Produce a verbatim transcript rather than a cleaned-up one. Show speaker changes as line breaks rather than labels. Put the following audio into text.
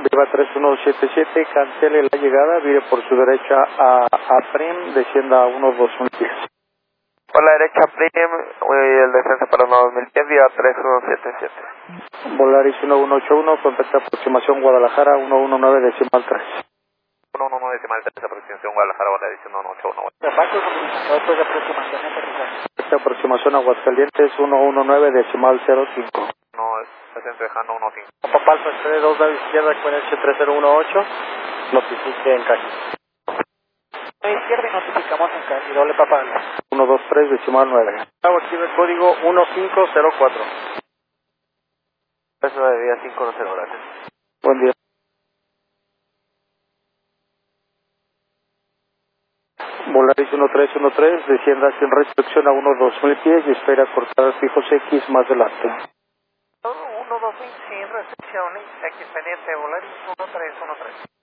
Viva tres uno siete siete, cancele la llegada, vire por su derecha a, a Prim, descienda a uno dos mil pies.
Por la derecha Prim, y el descenso para uno dos mil pies, Viva tres uno siete siete.
Volaris uno uno ocho uno, contacta aproximación Guadalajara uno uno nueve decimal tres.
uno uno nueve decimal tres, aproximación Guadalajara, Volaris uno uno ocho uno.
Después de aproximación, esta aproximación Aguascalientes uno uno nueve decimal cero cinco.
No, descenso dejando uno cinco.
Papal Pastel dos lado izquierda, Conexión tres cero uno ocho, notifique en calle.
A izquierda y notificamos en calle, doble Papal.
uno dos tres decimal nueve. Activa el código uno cinco cero cuatro.
Eso de día cinco uno cero, gracias.
Buen día. Volaris uno tres uno tres, descienda sin restricción a uno dos mil pies y espera cortar fijos X más adelante.
uno dos mil sin restricciones, X pendiente, Volaris uno tres uno tres.